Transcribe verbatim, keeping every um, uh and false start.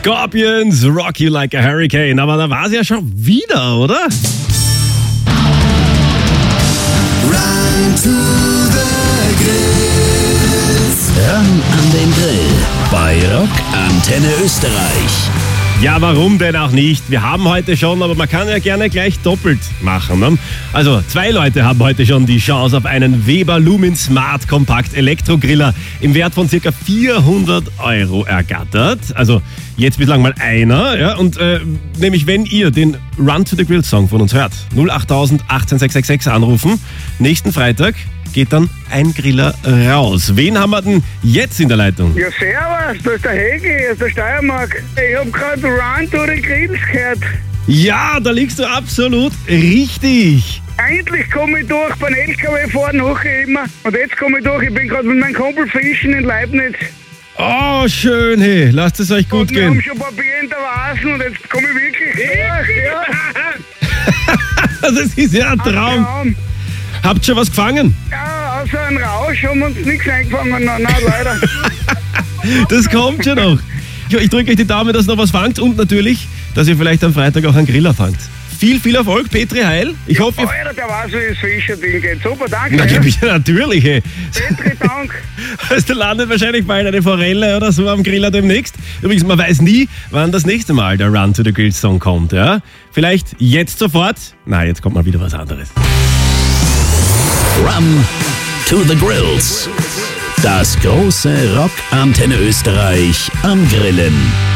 Scorpions, Rock You Like a Hurricane. Aber da war es ja schon wieder, oder? Run to the Grills. Ran an den Grill bei Rock Antenne Österreich. Ja, warum denn auch nicht? Wir haben heute schon, aber man kann ja gerne gleich doppelt machen. Ne? Also zwei Leute haben heute schon die Chance auf einen Weber Lumin Smart Kompakt Elektrogriller im Wert von ca. vierhundert Euro ergattert. Also jetzt bislang mal einer. Ja? Und äh, nämlich wenn ihr den Run to the Grill Song von uns hört, null acht null null eins acht sechs sechs sechs anrufen, nächsten Freitag geht dann ein Griller raus. Wen haben wir denn jetzt in der Leitung? Ja, servus, da ist der Hegi aus der Steiermark. Ich hab gerade Run to the Grills gehört. Ja, da liegst du absolut richtig. Endlich komme ich durch, beim L K W fahren nachher immer. Und jetzt komme ich durch, ich bin gerade mit meinem Kumpel fischen in Leibniz. Oh, schön, hey, lasst es euch gut und wir gehen. haben schon Papier in der Vasen und jetzt komme ich wirklich durch. Ja. Das ist ja ein Traum. Traum. Habt ihr schon was gefangen? Ja, außer ein Rausch haben wir uns nichts eingefangen. Nein, nein, leider. Das kommt schon noch. Ich, ich drücke euch die Daumen, dass ihr noch was fangt und natürlich, dass ihr vielleicht am Freitag auch einen Griller fangt. Viel, viel Erfolg, Petri Heil. Ich hoffe, ihr... Alter, der weiß, wie das Fischerding geht. Super, danke. Na, ja. ja, natürlich, hey. Petri, danke. Also, da landet wahrscheinlich bald eine Forelle oder so am Griller demnächst. Übrigens, man weiß nie, wann das nächste Mal der Run to the Grill Song kommt. Ja? Vielleicht jetzt sofort. Na, jetzt kommt mal wieder was anderes. Run to the Grills. Das große Rock Antenne Österreich am Grillen.